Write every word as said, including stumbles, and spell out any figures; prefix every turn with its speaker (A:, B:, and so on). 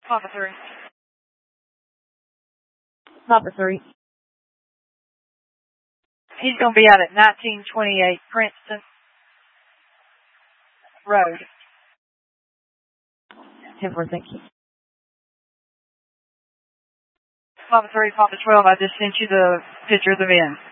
A: Papa three.
B: Papa three.
A: He's going to be out at nineteen twenty-eight Princeton Road.
B: ten four, thank you.
A: Papa three, Papa twelve, I just sent you the picture of the men.